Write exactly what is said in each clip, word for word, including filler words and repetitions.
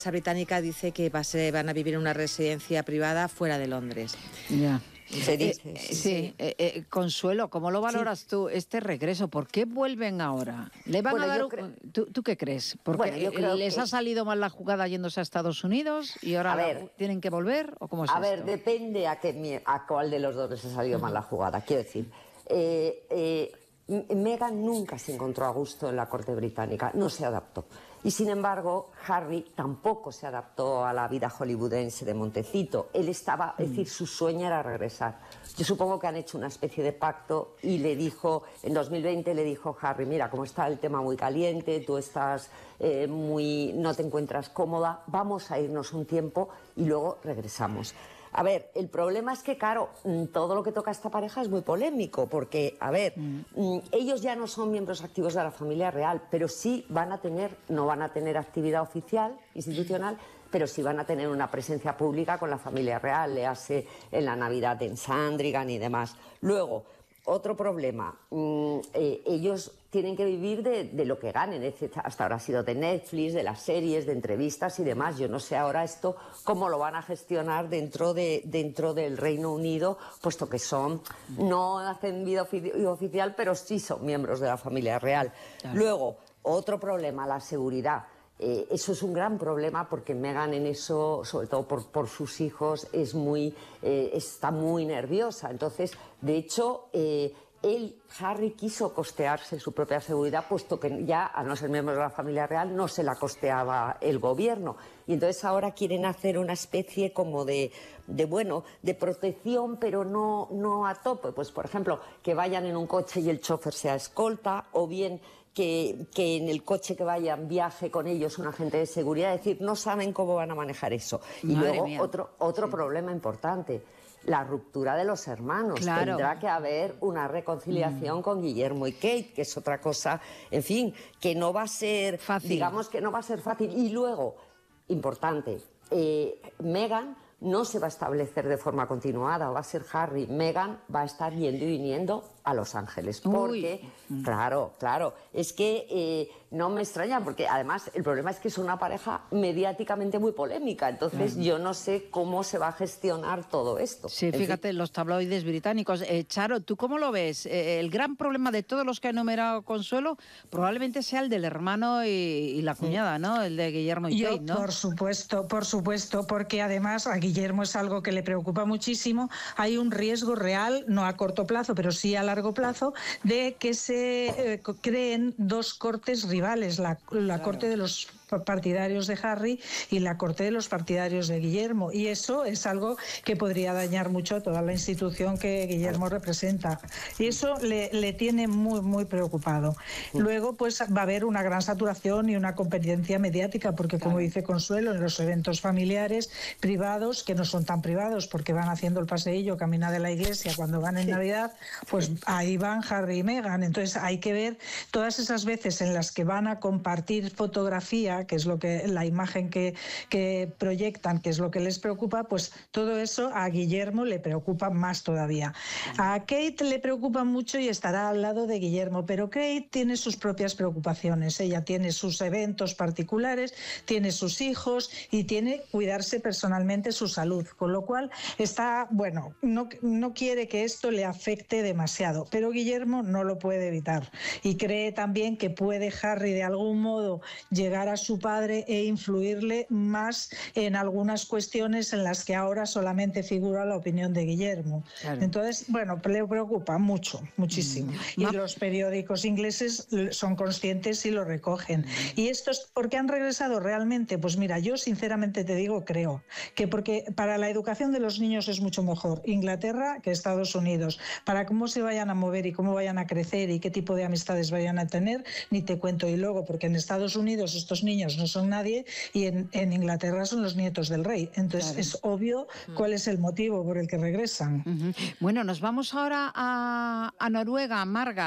La británica dice que va a ser, van a vivir en una residencia privada fuera de Londres. Ya. Se dice. Eh, sí, sí. Eh, eh, Consuelo, ¿cómo lo valoras sí. tú este regreso? ¿Por qué vuelven ahora? ¿Le van bueno, a dar un... creo... ¿Tú, ¿Tú qué crees? Porque bueno, yo creo les que... ha salido mal la jugada yéndose a Estados Unidos y ahora ver, tienen que volver, ¿o cómo es a esto? A ver, depende a, qué, a cuál de los dos les ha salido mal la jugada. Quiero decir, eh, eh, Meghan nunca se encontró a gusto en la corte británica, no se adaptó. Y sin embargo, Harry tampoco se adaptó a la vida hollywoodense de Montecito. Él estaba, es decir, su sueño era regresar. Yo supongo que han hecho una especie de pacto y le dijo, en dos mil veinte le dijo Harry, mira, como está el tema muy caliente, tú estás eh, muy, no te encuentras cómoda, vamos a irnos un tiempo y luego regresamos. A ver, el problema es que, claro, todo lo que toca a esta pareja es muy polémico, porque, a ver, mm. ellos ya no son miembros activos de la familia real, pero sí van a tener, no van a tener actividad oficial, institucional, pero sí van a tener una presencia pública con la familia real, le hace en la Navidad en Sandringham y demás. Luego, otro problema, mm, eh, ellos tienen que vivir de, de lo que ganen, etcétera. Hasta ahora ha sido de Netflix, de las series, de entrevistas y demás. Yo no sé ahora esto cómo lo van a gestionar dentro, de, dentro del Reino Unido, puesto que son, no hacen vida ofici oficial, pero sí son miembros de la familia real. Claro. Luego, otro problema, la seguridad. Eh, eso es un gran problema porque Meghan en eso, sobre todo por, por sus hijos, es muy, eh, está muy nerviosa. Entonces, de hecho, eh, él, Harry, quiso costearse su propia seguridad, puesto que ya, al no ser miembro de la familia real, no se la costeaba el gobierno. Y entonces ahora quieren hacer una especie como de, de bueno, de protección, pero no, no a tope. Pues, por ejemplo, que vayan en un coche y el chofer sea escolta, o bien Que, que en el coche que vayan viaje con ellos un agente de seguridad, es decir, no saben cómo van a manejar eso. Y Madre luego mía. otro, otro sí. problema importante, la ruptura de los hermanos. Claro. Tendrá que haber una reconciliación mm. con Guillermo y Kate, que es otra cosa, en fin, que no va a ser fácil. Digamos que no va a ser fácil. Y luego, importante, eh, Meghan no se va a establecer de forma continuada, va a ser Harry. Meghan va a estar yendo y viniendo a Los Ángeles, porque, Uy. claro, claro, es que eh, no me extraña, porque además el problema es que es una pareja mediáticamente muy polémica, entonces claro. yo no sé cómo se va a gestionar todo esto. Sí, en fíjate, fin. los tabloides británicos. Eh, Charo, ¿tú cómo lo ves? Eh, el gran problema de todos los que ha enumerado Consuelo probablemente sea el del hermano y, y la cuñada, ¿no? El de Guillermo y Yo, Kate, ¿no? Por supuesto, por supuesto, porque además a Guillermo es algo que le preocupa muchísimo. Hay un riesgo real, no a corto plazo, pero sí a largo plazo, de que se eh, creen dos cortes rivales, la, la claro. corte de los partidarios de Harry y la corte de los partidarios de Guillermo, y eso es algo que podría dañar mucho a toda la institución que Guillermo representa, y eso le, le tiene muy muy preocupado. Luego pues va a haber una gran saturación y una competencia mediática, porque como dice Consuelo, en los eventos familiares privados, que no son tan privados porque van haciendo el paseillo camino de la iglesia cuando van en Navidad, pues ahí van Harry y Meghan. Entonces hay que ver todas esas veces en las que van a compartir fotografía, que es lo que la imagen que, que proyectan, que es lo que les preocupa, pues todo eso a Guillermo le preocupa más todavía. A Kate le preocupa mucho y estará al lado de Guillermo, pero Kate tiene sus propias preocupaciones. Ella tiene sus eventos particulares, tiene sus hijos y tiene cuidarse personalmente su salud, con lo cual está, bueno, no, no quiere que esto le afecte demasiado, pero Guillermo no lo puede evitar y cree también que puede Harry de algún modo llegar a su padre e influirle más en algunas cuestiones en las que ahora solamente figura la opinión de Guillermo. Claro. Entonces, bueno, le preocupa mucho, muchísimo. Mm. Y no. los periódicos ingleses son conscientes y lo recogen. Mm. ¿Y esto es porque han regresado realmente? Pues mira, yo sinceramente te digo, creo que porque para la educación de los niños es mucho mejor Inglaterra que Estados Unidos. Para cómo se vayan a mover y cómo vayan a crecer y qué tipo de amistades vayan a tener, ni te cuento. Y luego, porque en Estados Unidos estos niños no son nadie y en, en Inglaterra son los nietos del rey. Entonces claro. es obvio cuál es el motivo por el que regresan. Uh-huh. Bueno, nos vamos ahora a, a Noruega, Marga.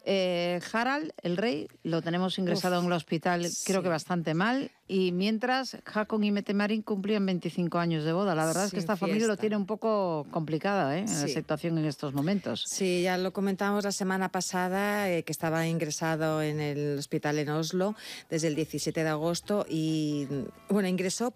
Eh, Harald, el rey, lo tenemos ingresado Uf, en el hospital, creo sí. que bastante mal. Y mientras, Haakon y Mette-Marit cumplían veinticinco años de boda. La verdad Sin es que esta fiesta. familia lo tiene un poco complicada, ¿eh? En sí. la situación en estos momentos. Sí, ya lo comentamos la semana pasada, eh, que estaba ingresado en el hospital en Oslo desde el diecisiete de agosto y, bueno, ingresó